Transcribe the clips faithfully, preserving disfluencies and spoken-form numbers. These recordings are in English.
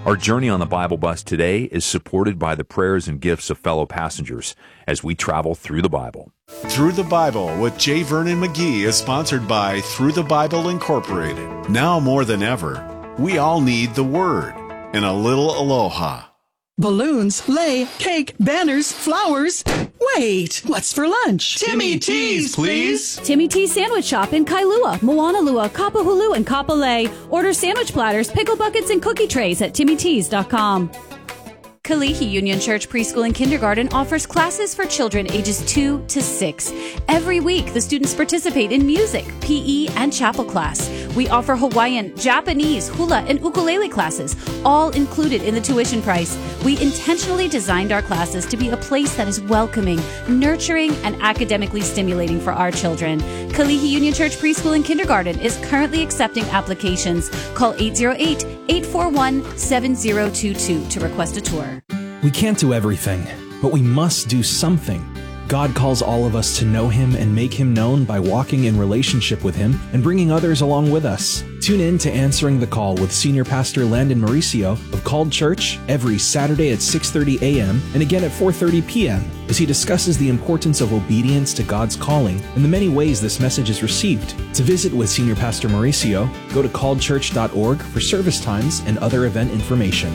Our journey on the Bible Bus today is supported by the prayers and gifts of fellow passengers as we travel through the Bible. Through the Bible with J. Vernon McGee is sponsored by Through the Bible Incorporated. Now more than ever, we all need the Word and a little aloha. Balloons, lei, cake, banners, flowers. Wait, what's for lunch? Timmy T's, please. Timmy T's Sandwich Shop in Kailua, Moanalua, Kapahulu, and Kapolei. Order sandwich platters, pickle buckets, and cookie trays at timmy tees dot com. Kalihi Union Church Preschool and Kindergarten offers classes for children ages two to six. Every week, the students participate in music, P E, and chapel class. We offer Hawaiian, Japanese, hula, and ukulele classes, all included in the tuition price. We intentionally designed our classes to be a place that is welcoming, nurturing, and academically stimulating for our children. Kalihi Union Church Preschool and Kindergarten is currently accepting applications. Call eight oh eight, eight four one, seven oh two two to request a tour. We can't do everything, but we must do something. God calls all of us to know Him and make Him known by walking in relationship with Him and bringing others along with us. Tune in to Answering the Call with Senior Pastor Landon Mauricio of Called Church every Saturday at six thirty a.m. and again at four thirty p.m. as he discusses the importance of obedience to God's calling and the many ways this message is received. To visit with Senior Pastor Mauricio, go to called church dot org for service times and other event information.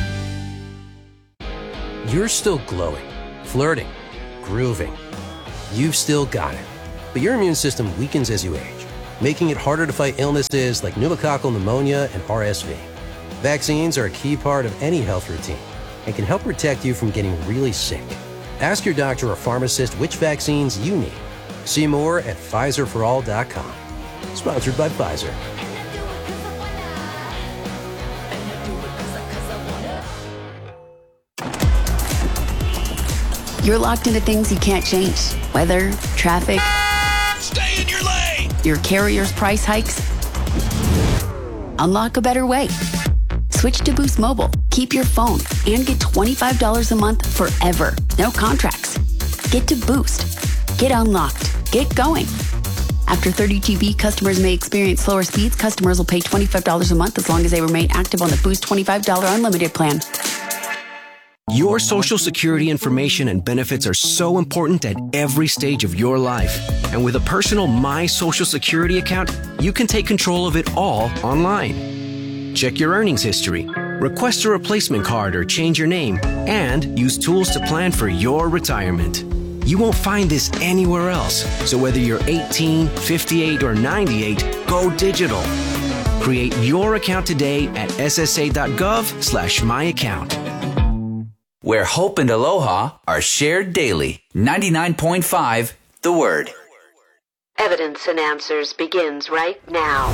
You're still glowing, flirting, grooving. You've still got it. But your immune system weakens as you age, making it harder to fight illnesses like pneumococcal pneumonia and R S V. Vaccines are a key part of any health routine and can help protect you from getting really sick. Ask your doctor or pharmacist which vaccines you need. See more at Pfizer for all dot com. Sponsored by Pfizer. You're locked into things you can't change. Weather, traffic. Stay in your lane! Your carrier's price hikes. Unlock a better way. Switch to Boost Mobile. Keep your phone and get twenty-five dollars a month forever. No contracts. Get to Boost. Get unlocked. Get going. After thirty G B, customers may experience slower speeds. Customers will pay twenty-five dollars a month as long as they remain active on the Boost twenty-five dollars unlimited plan. Your Social Security information and benefits are so important at every stage of your life. And with a personal My Social Security account, you can take control of it all online. Check your earnings history, request a replacement card or change your name, and use tools to plan for your retirement. You won't find this anywhere else. So whether you're eighteen, fifty-eight, or ninety-eight, go digital. Create your account today at s s a dot gov slash my account. Where hope and aloha are shared daily. ninety-nine point five, The Word. Evidence and Answers begins right now.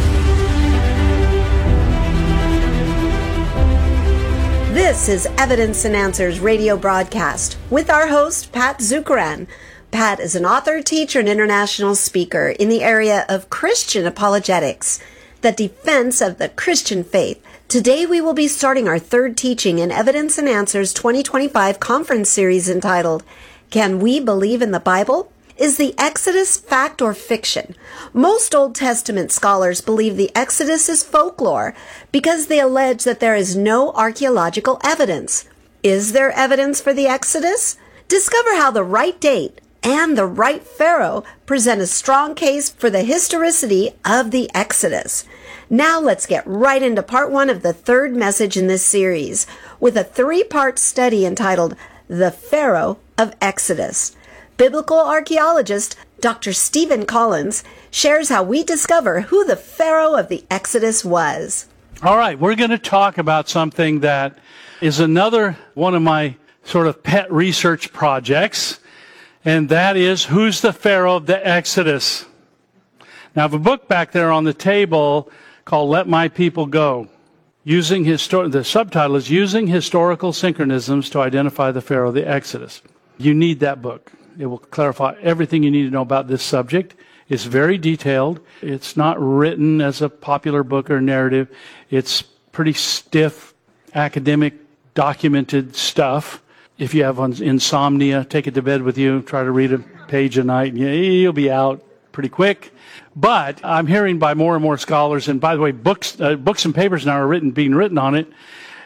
This is Evidence and Answers radio broadcast with our host, Pat Zukeran. Pat is an author, teacher, and international speaker in the area of Christian apologetics, the defense of the Christian faith. Today we will be starting our third teaching in Evidence and Answers twenty twenty-five conference series entitled, Can We Believe in the Bible? Is the Exodus fact or fiction? Most Old Testament scholars believe the Exodus is folklore because they allege that there is no archaeological evidence. Is there evidence for the Exodus? Discover how the right date and the right pharaoh present a strong case for the historicity of the Exodus. Now let's get right into part one of the third message in this series with a three-part study entitled The Pharaoh of Exodus. Biblical archaeologist Doctor Stephen Collins shares how we discover who the Pharaoh of the Exodus was. All right, we're going to talk about something that is another one of my sort of pet research projects, and that is who's the Pharaoh of the Exodus. Now, I have a book back there on the table called Let My People Go. Using histor- the subtitle is Using Historical Synchronisms to Identify the Pharaoh of the Exodus. You need that book. It will clarify everything you need to know about this subject. It's very detailed. It's not written as a popular book or narrative. It's pretty stiff, academic, documented stuff. If you have insomnia, take it to bed with you. Try to read a page a night. You'll be out pretty quick. But I'm hearing by more and more scholars, and by the way, books, uh, books and papers now are written, being written on it,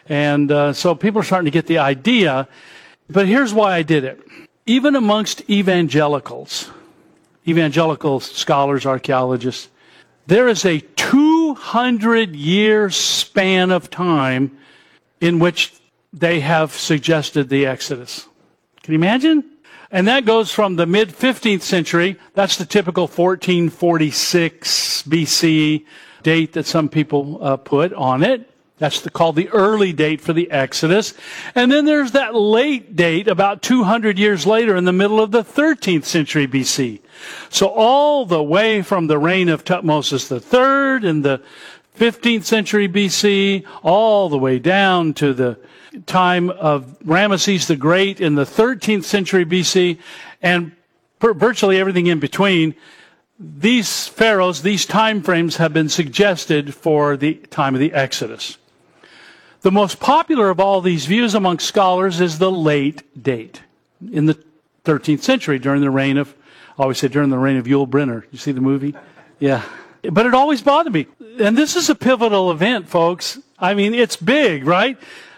And uh, so people are starting to get the idea. But here's why I did it. Even amongst evangelicals, evangelical scholars, archaeologists, there is a two hundred year span of time in which they have suggested the Exodus. Can you imagine? And that goes from the mid fifteenth century. That's the typical fourteen forty-six B C date that some people uh, put on it. That's the, called the early date for the Exodus. And then there's that late date, about two hundred years later, in the middle of the thirteenth century B C. So all the way from the reign of Thutmose the third in the fifteenth century B C, all the way down to the time of Ramesses the Great in the thirteenth century B C, and per- virtually everything in between. These pharaohs, these time frames have been suggested for the time of the Exodus. The most popular of all these views among scholars is the late date in the thirteenth century during the reign of, I always say during the reign of Yul Brynner. You see the movie? Yeah. But it always bothered me. And this is a pivotal event, folks. I mean, it's big, right?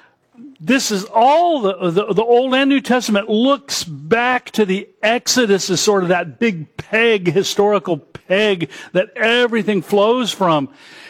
This is all the, the, the Old and New Testament looks back to the Exodus as sort of that big peg, historical peg that everything flows from.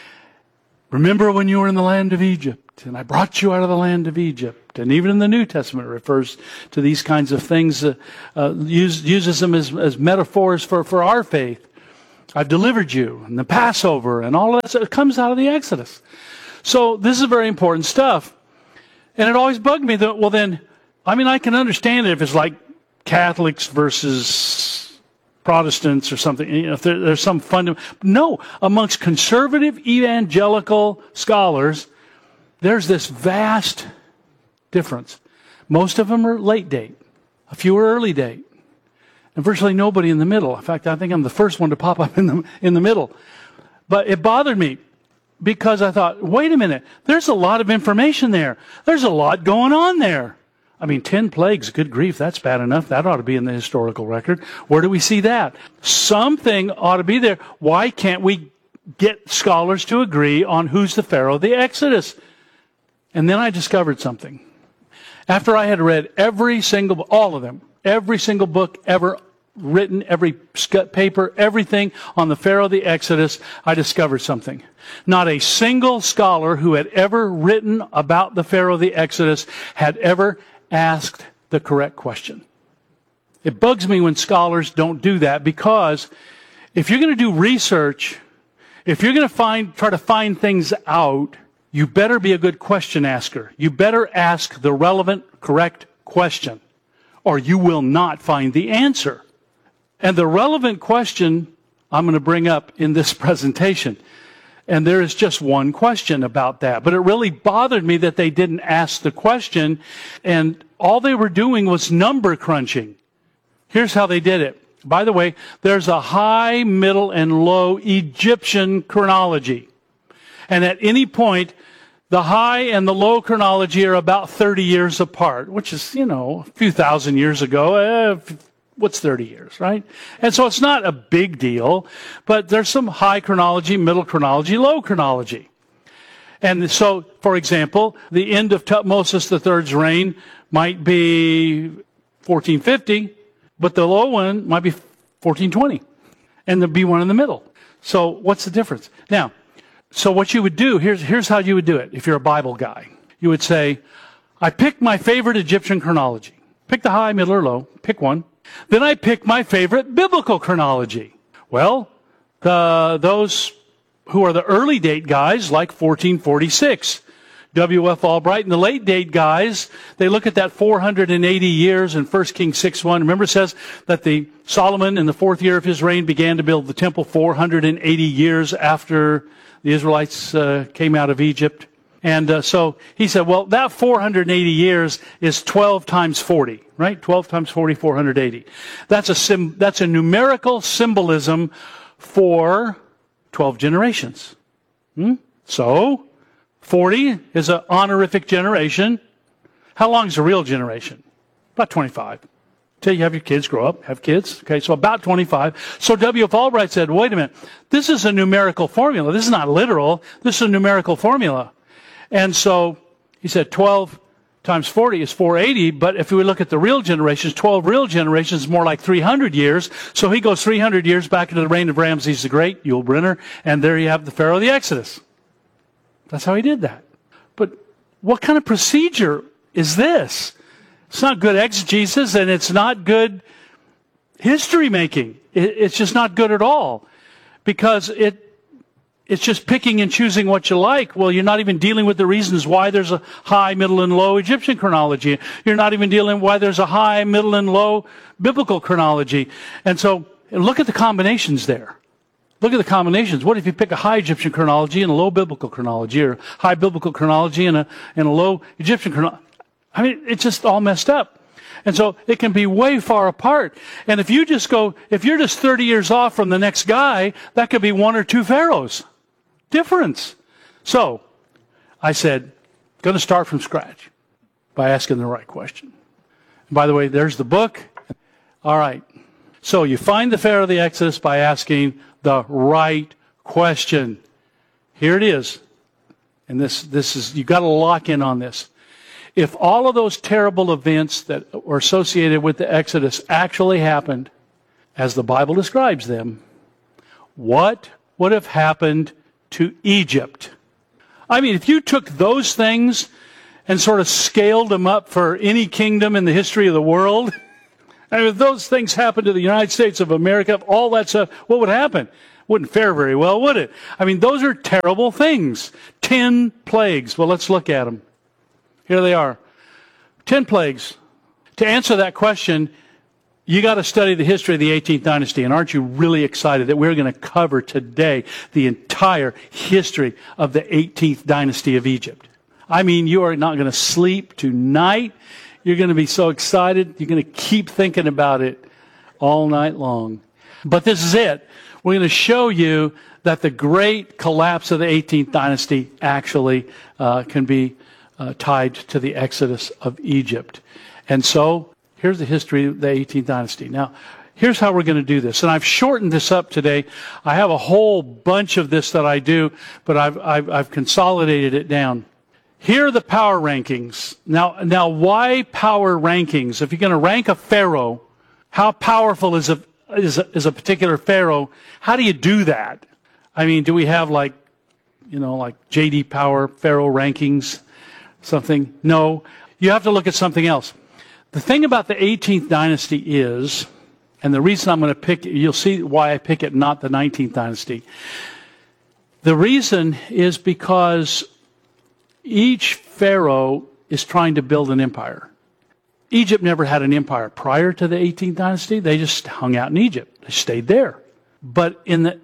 Remember when you were in the land of Egypt, and I brought you out of the land of Egypt. And even in the New Testament it refers to these kinds of things, uh, uh, use, uses them as, as metaphors for, for our faith. I've delivered you, and the Passover, and all that. So it comes out of the Exodus. So this is very important stuff. And it always bugged me that, well then, I mean, I can understand it if it's like Catholics versus Protestants or something, you know, if there, there's some fundamental. No, amongst conservative evangelical scholars, there's this vast difference. Most of them are late date, a few are early date, and virtually nobody in the middle. In fact, I think I'm the first one to pop up in the, in the middle. But it bothered me, because I thought, wait a minute, there's a lot of information there. There's a lot going on there. I mean, ten plagues, good grief, that's bad enough. That ought to be in the historical record. Where do we see that? Something ought to be there. Why can't we get scholars to agree on who's the Pharaoh of the Exodus? And then I discovered something. After I had read every single, all of them, every single book ever written, every paper, everything on the Pharaoh of the Exodus, I discovered something. Not a single scholar who had ever written about the Pharaoh of the Exodus had ever asked the correct question. It bugs me when scholars don't do that, because if you're going to do research, if you're going to find, try to find things out, you better be a good question asker. You better ask the relevant, correct question, or you will not find the answer. And the relevant question I'm going to bring up in this presentation. And there is just one question about that. But it really bothered me that they didn't ask the question, and all they were doing was number crunching. Here's how they did it. By the way, there's a high, middle, and low Egyptian chronology. And at any point, the high and the low chronology are about thirty years apart, which is, you know, a few thousand years ago. Uh, What's thirty years, right? And so it's not a big deal, but there's some high chronology, middle chronology, low chronology. And so, for example, the end of Thutmose the third's reign might be fourteen fifty, but the low one might be fourteen twenty, and there'd be one in the middle. So what's the difference? Now, so what you would do, here's, here's how you would do it if you're a Bible guy. You would say, I picked my favorite Egyptian chronology. Pick the high, middle, or low. Pick one. Then I picked my favorite biblical chronology. Well, the, those who are the early date guys, like fourteen forty-six, W F Albright, and the late date guys, they look at that four hundred eighty years in First Kings six one. Remember, it says that the Solomon, in the fourth year of his reign, began to build the temple four hundred eighty years after the Israelites uh, came out of Egypt. And uh, so he said, well, that four hundred eighty years is twelve times forty, right? twelve times forty, four hundred eighty. That's a sim- that's a numerical symbolism for twelve generations. Hmm? So, forty is an honorific generation. How long is a real generation? About twenty-five. Till you have your kids grow up, have kids. Okay, so about twenty-five. So W F Albright said, wait a minute, this is a numerical formula. This is not literal. This is a numerical formula. And so He said twelve times forty is four eighty, but if we look at the real generations, twelve real generations is more like three hundred years. So he goes three hundred years back into the reign of Ramses the Great, Yul Brynner, and there you have the Pharaoh of the Exodus. That's how he did that. But what kind of procedure is this? It's not good exegesis, and it's not good history making. It's just not good at all, because it it's just picking and choosing what you like. Well, you're not even dealing with the reasons why there's a high, middle, and low Egyptian chronology. You're not even dealing with why there's a high, middle, and low biblical chronology. And so look at the combinations there. Look at the combinations. What if you pick a high Egyptian chronology and a low biblical chronology, or high biblical chronology and a, and a low Egyptian chronology? I mean, it's just all messed up. And so it can be way far apart. And if you just go, if you're just thirty years off from the next guy, that could be one or two pharaohs difference. So I said, going to start from scratch by asking the right question. And by the way, there's the book. All right. So you find the Pharaoh of the Exodus by asking the right question. Here it is. And this, this is, you've got to lock in on this. If all of those terrible events that were associated with the Exodus actually happened as the Bible describes them, what would have happened to Egypt? I mean, if you took those things and sort of scaled them up for any kingdom in the history of the world, and if those things happened to the United States of America, all that stuff, what would happen? Wouldn't fare very well, would it? I mean, those are terrible things. Ten plagues. Well, let's look at them. Here they are. Ten plagues. To answer that question, you got to study the history of the eighteenth dynasty. And aren't you really excited that we're going to cover today the entire history of the eighteenth dynasty of Egypt? I mean, you are not going to sleep tonight. You're going to be so excited. You're going to keep thinking about it all night long. But this is it. We're going to show you that the great collapse of the eighteenth dynasty actually uh, can be Uh, tied to the exodus of Egypt. And so, here's the history of the eighteenth dynasty. Now, here's how we're going to do this. And I've shortened this up today. I have a whole bunch of this that I do, but I've, I've, I've consolidated it down. Here are the power rankings. Now, now, why power rankings? If you're going to rank a pharaoh, how powerful is a, is a, is a particular pharaoh? How do you do that? I mean, do we have like, you know, like J D Power pharaoh rankings? Something? No. You have to look at something else. The thing about the eighteenth dynasty is, and the reason I'm going to pick, you'll see why I pick it, not the nineteenth dynasty. The reason is because each pharaoh is trying to build an empire. Egypt never had an empire prior to the eighteenth dynasty. They just hung out in Egypt. They stayed there. But in the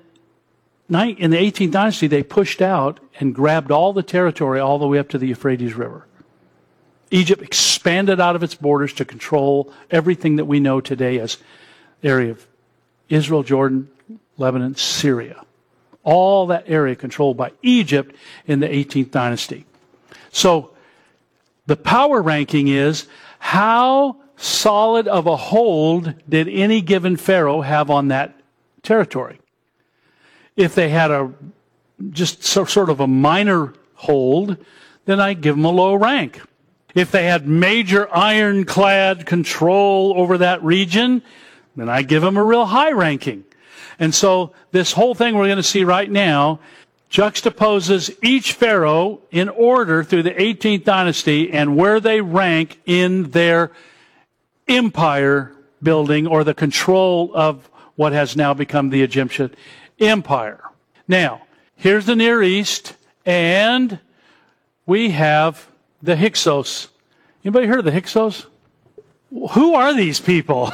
In the eighteenth dynasty, they pushed out and grabbed all the territory all the way up to the Euphrates River. Egypt expanded out of its borders to control everything that we know today as the area of Israel, Jordan, Lebanon, Syria. All that area controlled by Egypt in the eighteenth dynasty. So the power ranking is, how solid of a hold did any given pharaoh have on that territory? If they had a just so, sort of a minor hold, then I give them a low rank. If they had major ironclad control over that region, then I give them a real high ranking. And so this whole thing we're going to see right now juxtaposes each pharaoh in order through the eighteenth dynasty and where they rank in their empire building or the control of what has now become the Egyptian empire. Now, here's the Near East, and we have the Hyksos. Anybody heard of the Hyksos? Who are these people?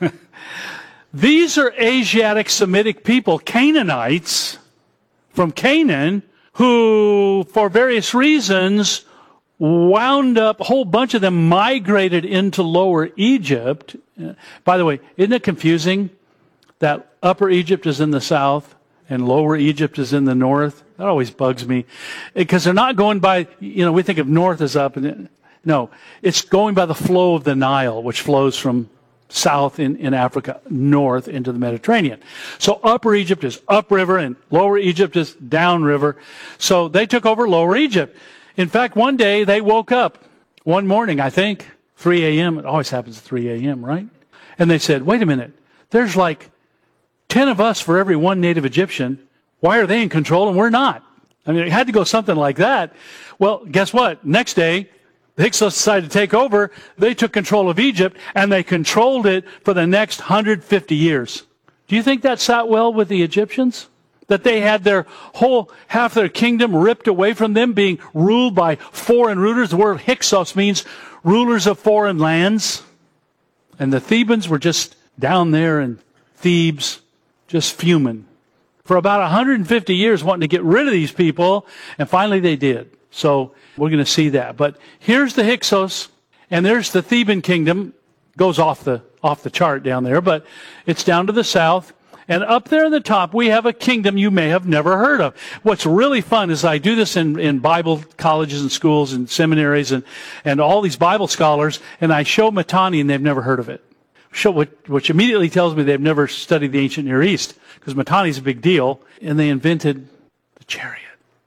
These are Asiatic Semitic people, Canaanites from Canaan, who, for various reasons, wound up, a whole bunch of them migrated into Lower Egypt. By the way, isn't it confusing that Upper Egypt is in the south and Lower Egypt is in the north? That always bugs me, because they're not going by, you know, we think of north as up, and no, it's going by the flow of the Nile, which flows from south in, in Africa, north into the Mediterranean. So Upper Egypt is upriver and Lower Egypt is downriver. So they took over Lower Egypt. In fact, one day they woke up, one morning, I think, three a.m. It always happens at three a.m., right? And they said, wait a minute, there's like ten of us for every one native Egyptian. Why are they in control and we're not? I mean, it had to go something like that. Well, guess what? Next day, the Hyksos decided to take over. They took control of Egypt, and they controlled it for the next one hundred fifty years. Do you think that sat well with the Egyptians? That they had their whole, half their kingdom ripped away from them, being ruled by foreign rulers. The word Hyksos means rulers of foreign lands. And the Thebans were just down there in Thebes, just fuming. For about one hundred fifty years, wanting to get rid of these people, and finally they did. So we're going to see that. But here's the Hyksos, and there's the Theban kingdom. Goes off the off the chart down there, but it's down to the south. And up there in the top, we have a kingdom you may have never heard of. What's really fun is I do this in, in Bible colleges and schools and seminaries and, and all these Bible scholars, and I show Mitanni, and they've never heard of it. Show, which, which immediately tells me they've never studied the ancient Near East, because Mitanni's a big deal, and they invented the chariot.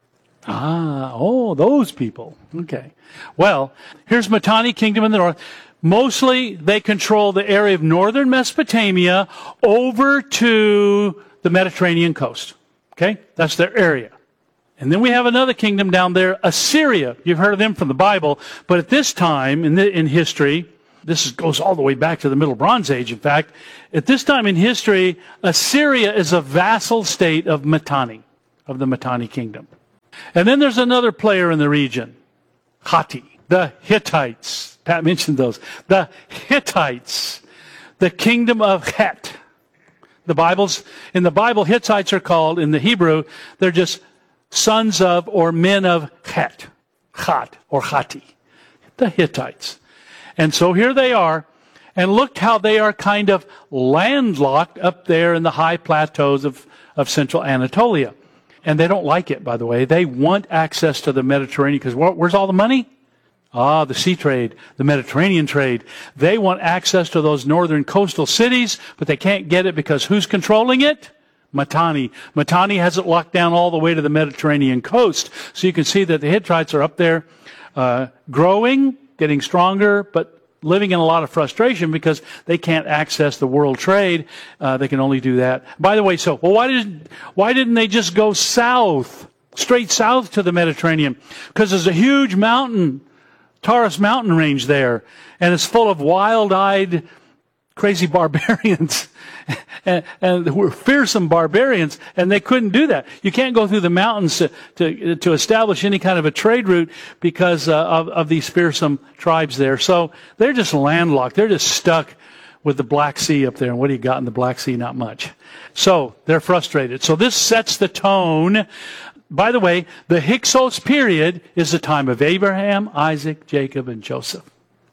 Ah, oh, those people. Okay. Well, here's Mitanni kingdom in the north. Mostly, they control the area of northern Mesopotamia over to the Mediterranean coast. Okay? That's their area. And then we have another kingdom down there, Assyria. You've heard of them from the Bible. But at this time in, the, in history, this is, goes all the way back to the Middle Bronze Age, in fact. At this time in history, Assyria is a vassal state of Mitanni, of the Mitanni kingdom. And then there's another player in the region, Hatti, the Hittites. Pat mentioned those. The Hittites, the kingdom of Het. The Bible's, in the Bible, Hittites are called, in the Hebrew, they're just sons of or men of Het, Chat or Hatti, the Hittites. And so here they are, and look how they are kind of landlocked up there in the high plateaus of, of central Anatolia. And they don't like it, by the way. They want access to the Mediterranean, because where's all the money? Ah, the sea trade, the Mediterranean trade. They want access to those northern coastal cities, but they can't get it because who's controlling it? Mitanni. Mitanni has it locked down all the way to the Mediterranean coast. So you can see that the Hittites are up there uh, growing, getting stronger, but living in a lot of frustration because they can't access the world trade. Uh, they can only do that. By the way, so, well, why didn't, why didn't they just go south, straight south to the Mediterranean? Because there's a huge mountain, Taurus mountain range there, and it's full of wild-eyed, crazy barbarians, and, and were fearsome barbarians, and they couldn't do that. You can't go through the mountains to to, to establish any kind of a trade route because uh, of, of these fearsome tribes there. So they're just landlocked. They're just stuck with the Black Sea up there. And what do you got in the Black Sea? Not much. So they're frustrated. So this sets the tone. By the way, the Hyksos period is the time of Abraham, Isaac, Jacob, and Joseph.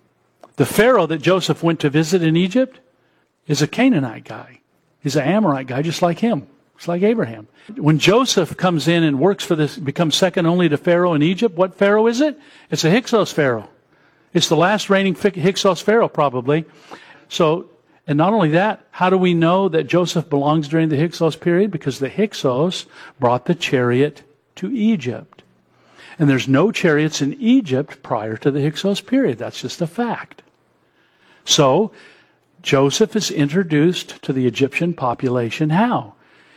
The Pharaoh that Joseph went to visit in Egypt is a Canaanite guy. He's an Amorite guy, just like him. Just like Abraham. When Joseph comes in and works for this, becomes second only to Pharaoh in Egypt, what Pharaoh is it? It's a Hyksos Pharaoh. It's the last reigning Hyksos Pharaoh, probably. So, and not only that, how do we know that Joseph belongs during the Hyksos period? Because the Hyksos brought the chariot to Egypt. And there's no chariots in Egypt prior to the Hyksos period. That's just a fact. So, Joseph is introduced to the Egyptian population how?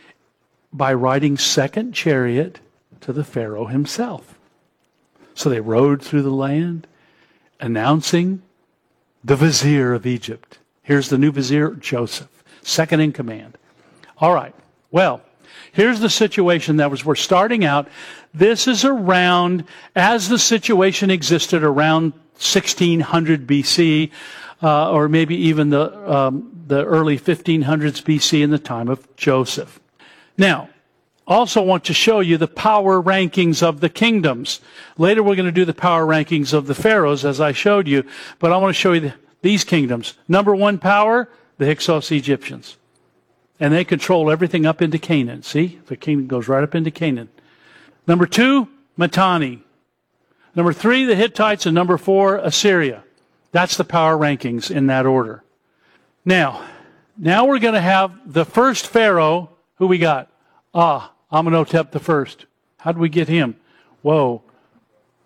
By riding second chariot to the Pharaoh himself. So they rode through the land, announcing the vizier of Egypt. Here's the new vizier, Joseph, second in command. All right, well, here's the situation that was, we're starting out. This is around, as the situation existed around sixteen hundred B C, uh, or maybe even the, um, the early fifteen hundreds B C in the time of Joseph. Now, also want to show you the power rankings of the kingdoms. Later we're going to do the power rankings of the pharaohs, as I showed you, but I want to show you the, these kingdoms. Number one power, the Hyksos Egyptians. And they control everything up into Canaan. See? The kingdom goes right up into Canaan. Number two, Mitanni. Number three, the Hittites. And number four, Assyria. That's the power rankings in that order. Now, now we're going to have the first pharaoh. Who we got? Ah, Amenhotep the first. How did we get him? Whoa.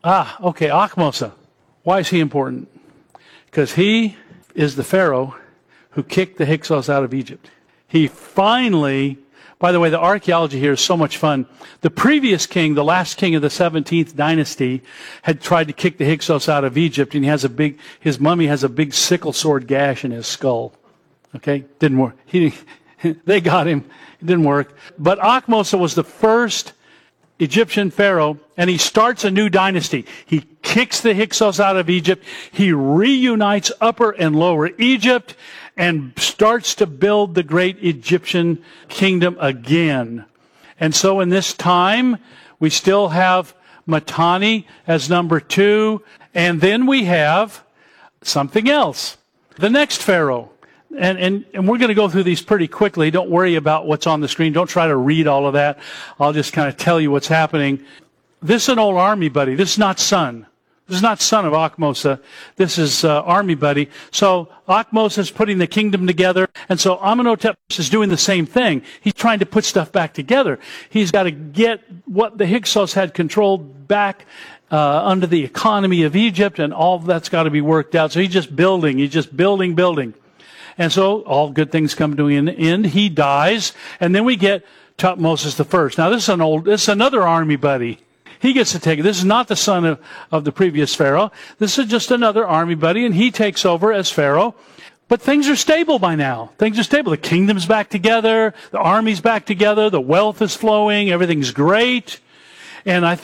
Ah, okay, Achmosa. Why is he important? Because he is the Pharaoh who kicked the Hyksos out of Egypt. He finally, by the way, the archaeology here is so much fun. The previous king, the last king of the seventeenth dynasty, had tried to kick the Hyksos out of Egypt, and he has a big, his mummy has a big sickle sword gash in his skull. Okay? Didn't work. He, they got him. It didn't work. But Achmosa was the first Egyptian pharaoh, and he starts a new dynasty. He kicks the Hyksos out of Egypt. He reunites Upper and Lower Egypt and starts to build the great Egyptian kingdom again. And so in this time, we still have Mitanni as number two, and then we have something else. The next pharaoh. And, and, and we're going to go through these pretty quickly. Don't worry about what's on the screen. Don't try to read all of that. I'll just kind of tell you what's happening. This is an old army buddy. This is not son. This is not son of Achmosa. This is uh, army buddy. So Achmosa is putting the kingdom together. And so Amenhotep is doing the same thing. He's trying to put stuff back together. He's got to get what the Hyksos had controlled back uh, under the economy of Egypt. And all of that's got to be worked out. So he's just building. He's just building, building. And so all good things come to an end. He dies, and then we get Thutmose the First. Now this is an old, this is another army buddy. He gets to take it. This is not the son of, of the previous pharaoh. This is just another army buddy, and he takes over as pharaoh. But things are stable by now. Things are stable. The kingdom's back together. The army's back together. The wealth is flowing. Everything's great. And I